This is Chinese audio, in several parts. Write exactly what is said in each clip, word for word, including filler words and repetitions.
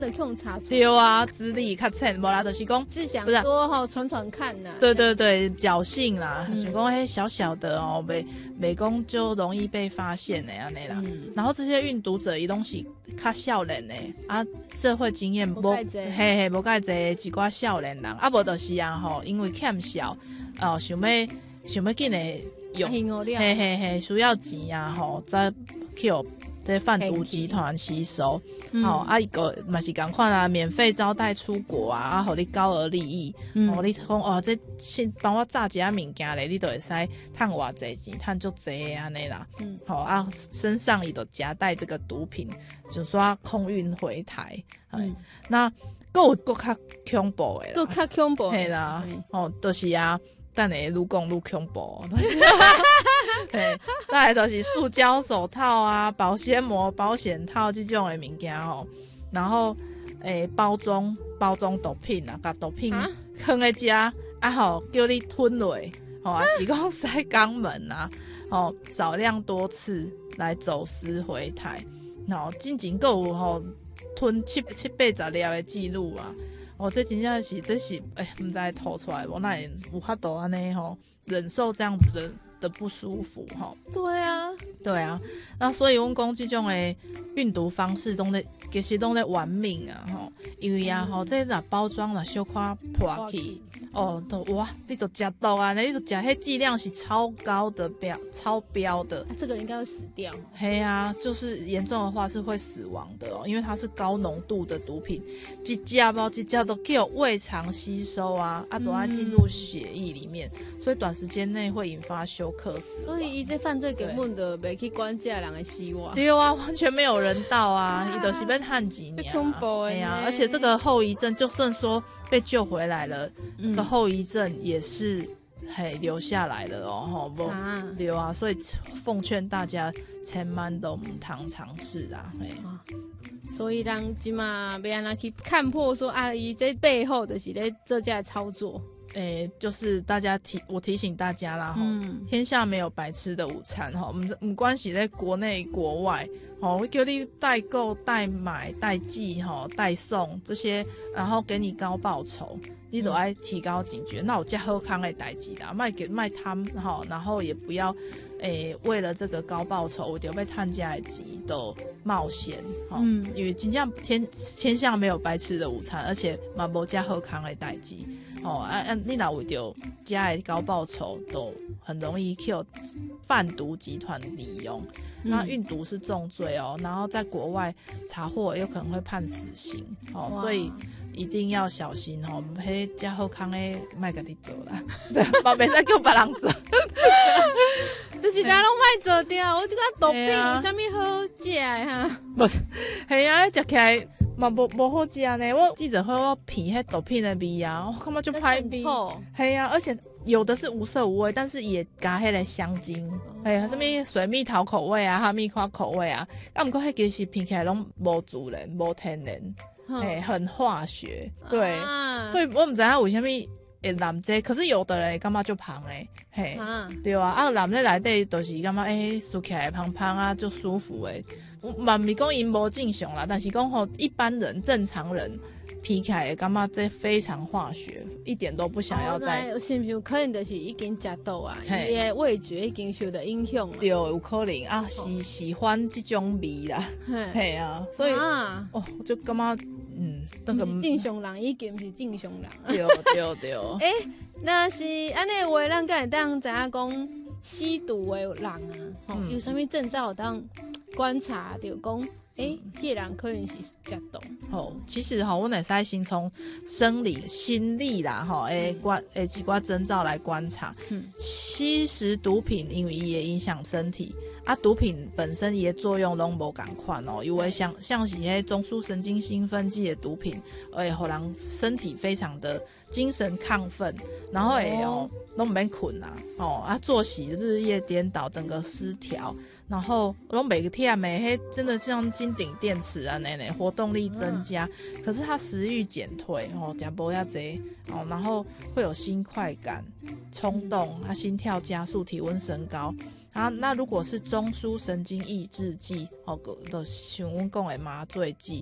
的用查出来。 对啊，资历较浅，无啦，就是讲是想说吼传传看呐。 对对对，侥幸啦， 嗯想讲迄小小的哦，袂袂讲就容易被发现的安尼啦。 嗯然后这些运毒者伊拢是较少年的啊，社会经验无介济嘿嘿无介济一寡少年人，啊无就是啊吼，因为欠小哦，想要想要紧的用， 嘿嘿嘿嘿，需要钱啊吼，再去这贩毒集团吸收， 嗯哦啊一个嘛是共款啊，免费招待出国啊，啊，互你高额利益， 嗯哦你讲哦这先帮我炸一下物件咧，你就会使赚偌济钱，赚足济安尼啦， 嗯好、哦、啊身上伊就夹带这个毒品，就说空运回台，嗯，那还有更较恐怖的啦， 更较恐怖， 嘿啦，哦就是啊。等下愈讲愈恐怖，嘿，再来就是塑胶手套啊、保鲜膜、保险套这种的物件吼，然后诶包装包装毒品啊，甲毒品放在家啊吼，叫你吞落，吼啊是讲塞肛门啊，吼少量多次来走私回台，然后进前还有吼吞七七八十粒的记录啊。哦，这真正是，这是，哎、欸，不知吐出来，我那也有法度安尼吼，忍受这样子的的不舒服吼。 对啊， 对啊，那所以阮讲这种的运毒方式都在，其实都在玩命啊吼，因为啊吼，这若包装若小可破去，哦，都哇，你都吃到啊，你都吃迄剂量是超高的标，超标的。 啊、这个人应该会死掉。 嘿啊，就是严重的话是会死亡的哦，因为它是高浓度的毒品，一架包一架都可以有胃肠吸收啊，啊，总要进入血液里面，嗯、所以短时间内会引发休克死亡。 所以伊这犯罪根本就袂去管这人的希望。 对啊，完全没有人道啊，伊就是要探几年、啊。 恐怖的。 哎呀、啊，而且这个后遗症，就算说被救回来了，嗯、个后遗症也是。嘿，留下来了哦，吼不对啊，所以奉劝大家千万都唔通尝试啊，嘿。 啊、所以人即嘛要安怎去看破说啊，伊这背后就是咧做这操作。 诶、欸，就是大家提我提醒大家啦，哈、嗯，天下没有白吃的午餐，哈，唔唔关系在国内国外，哦，会叫你代购、代买、代寄，哈，代送这些，然后给你高报酬，你都要提高警觉。嗯、那我加好康的代志啦，卖给卖贪，哈，然后也不要，诶、欸，为了这个高报酬，就被探家的钱都冒险，哈，嗯，因为真正天天下没有白吃的午餐，而且嘛无加好康的代志。哦啊啊！你若为着家的高报酬，都很容易 Q 贩毒集团利用。嗯、那运毒是重罪哦，然后在国外查获有可能会判死刑哦，所以一定要小心哦。迄加好康的卖给你做啦，嘛袂使叫别人做。 就是大家拢卖做掉，我就讲毒品有啥物好食的哈？ 不是，系啊，食起来。嘛无无好食呢，我记者会我闻迄毒品的味啊，我感觉就歹味，系啊，而且有的是无色无味，但是也加迄个香精，哎呀，什么水蜜桃口味啊，哈密瓜口味啊，啊，不过迄其实闻起来拢无自然，无天然，哎、嗯，很化学，对，啊、所以我唔知影为什么会染这，可是有的人感觉就香诶，嘿，啊对啊，啊染在内底就是感觉诶，舒起来香香啊，就舒服诶。嘛唔是讲因无正常啦，但是讲吼一般人正常人皮起来感觉这非常化学，一点都不想要再。 我是不是可能就是已经食到啊？伊的味觉已经受到影响了。 对，有可能啊，喜喜欢这种味啦，嘿啊，所以啊，哦，我就感觉嗯， 那个正常人已经不是正常人。 对对对。 诶、欸，那是安尼话，咱敢会当知影讲吸毒的人啊，吼、嗯，有啥物征兆当？观察就讲，诶，这个人可能是食毒。 哦，其实哈，我会使先从生理、心理啦，哈，诶观诶几挂征兆来观察。嗯，吸食毒品，因为伊会影响身体啊，毒品本身伊的作用拢无共款哦，因为像像是迄中枢神经兴奋剂的毒品，会互人身体非常的精神亢奋，然后会哦拢唔免困啦，哦啊作息日夜颠倒，整个失调。然后拢每个天美黑真的像金顶电池啊，那那活动力增加，嗯、可是它食欲减退哦，加不要这哦，然后会有心快感、冲动，它心跳加速、体温升高。啊，那如果是中枢神经抑制剂哦，的像我讲的麻醉剂，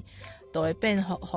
都会变好